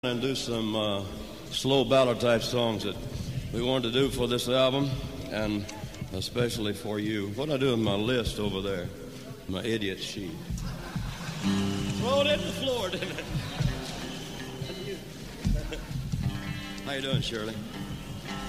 and do some slow ballad type songs that we wanted to do for this album, and especially for you. What I do with my list over there, my idiot sheet. Throw it in the floor, didn't it? How you doing, Shirley?